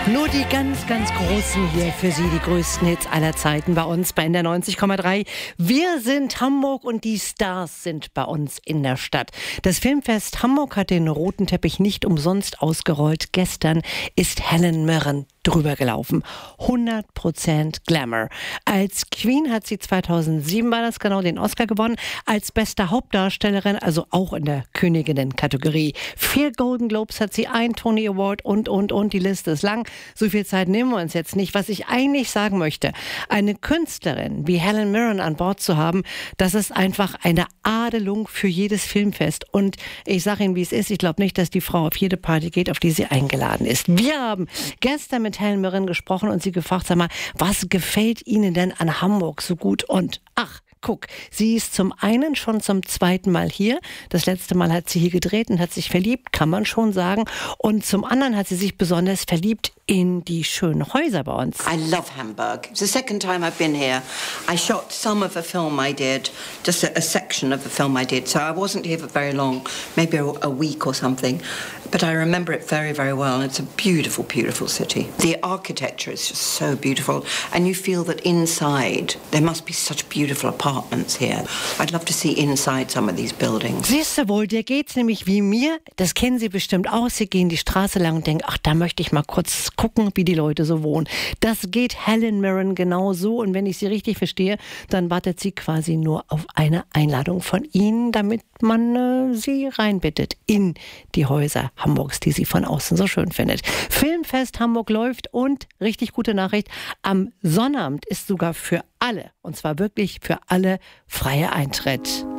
Nur die ganz, ganz Großen hier für Sie, die größten Hits aller Zeiten bei uns bei NDR 90,3. Wir sind Hamburg und die Stars sind bei uns in der Stadt. Das Filmfest Hamburg hat den roten Teppich nicht umsonst ausgerollt. Gestern ist Helen Mirren drüber gelaufen. 100% Glamour. Als Queen hat sie 2007, war das genau, den Oscar gewonnen. Als beste Hauptdarstellerin, also auch in der Königinnen-Kategorie. 4 Golden Globes hat sie, ein Tony Award und. Die Liste ist lang. So viel Zeit nehmen wir uns jetzt nicht. Was ich eigentlich sagen möchte, eine Künstlerin wie Helen Mirren an Bord zu haben, das ist einfach eine Adelung für jedes Filmfest. Und ich sage Ihnen, wie es ist. Ich glaube nicht, dass die Frau auf jede Party geht, auf die sie eingeladen ist. Wir haben gestern mit Helen Mirren gesprochen und sie gefragt, sag mal, was gefällt Ihnen denn an Hamburg so gut? Und ach, guck, sie ist zum einen schon zum zweiten Mal hier. Das letzte Mal hat sie hier gedreht und hat sich verliebt, kann man schon sagen. Und zum anderen hat sie sich besonders verliebt in die schönen Häuser bei uns. I love Hamburg. It's the second time I've been here. I shot some of a film I did, just a section of the film I did. So I wasn't here for very long, maybe a week or something. But I remember it very, very well. It's a beautiful, beautiful city. The architecture is just so beautiful. And you feel that inside, there must be such beautiful apartments here. I'd love to see inside some of these buildings. Siehst du wohl, dir geht's nämlich wie mir. Das kennen Sie bestimmt auch. Sie gehen die Straße lang und denken, ach, da möchte ich mal kurz gucken, wie die Leute so wohnen. Das geht Helen Mirren genau so. Und wenn ich sie richtig verstehe, dann wartet sie quasi nur auf eine Einladung von Ihnen, damit man sie reinbittet in die Häuser Hamburgs, die sie von außen so schön findet. Filmfest Hamburg läuft und, richtig gute Nachricht, am Sonnabend ist sogar für alle, und zwar wirklich für alle, freier Eintritt.